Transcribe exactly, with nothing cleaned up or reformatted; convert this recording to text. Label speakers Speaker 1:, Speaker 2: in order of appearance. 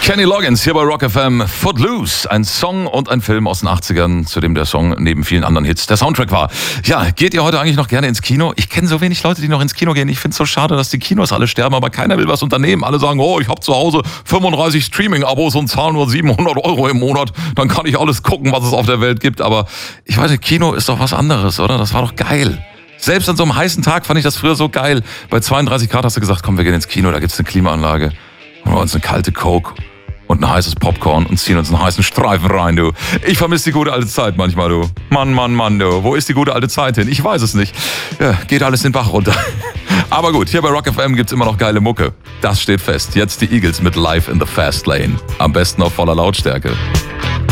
Speaker 1: Kenny Loggins hier bei Rock F M. Footloose, ein Song und ein Film aus den achtzigern, zu dem der Song neben vielen anderen Hits der Soundtrack war. Ja, geht ihr heute eigentlich noch gerne ins Kino? Ich kenne so wenig Leute, die noch ins Kino gehen. Ich finde es so schade, dass die Kinos alle sterben, aber keiner will was unternehmen. Alle sagen, oh, ich habe zu Hause fünfunddreißig Streaming-Abos und zahle nur siebenhundert Euro im Monat. Dann kann ich alles gucken, was es auf der Welt gibt. Aber ich weiß nicht, Kino ist doch was anderes, oder? Das war doch geil. Selbst an so einem heißen Tag fand ich das früher so geil. Bei zweiunddreißig Grad hast du gesagt, komm, wir gehen ins Kino, da gibt's eine Klimaanlage. Holen wir uns eine kalte Coke und ein heißes Popcorn und ziehen uns einen heißen Streifen rein, du. Ich vermisse die gute alte Zeit manchmal, du. Mann, Mann, Mann, du. Wo ist die gute alte Zeit hin? Ich weiß es nicht. Ja, geht alles den Bach runter. Aber gut, hier bei Rock F M gibt's immer noch geile Mucke. Das steht fest. Jetzt die Eagles mit Live in the Fast Lane. Am besten auf voller Lautstärke.